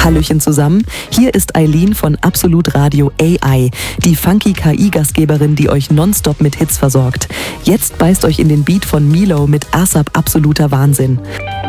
Hallöchen zusammen, hier ist Eileen von Absolut Radio AI, die funky KI-Gastgeberin, die euch nonstop mit Hits versorgt. Jetzt beißt euch in den Beat von Milo mit ASAP Absoluter Wahnsinn.